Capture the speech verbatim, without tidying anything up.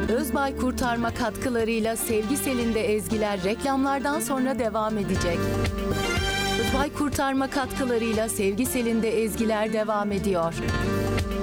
Özbay Kurtarma katkılarıyla Sevgi Selinde ezgiler reklamlardan sonra devam edecek. Özbay Kurtarma katkılarıyla Sevgi Selinde ezgiler devam ediyor.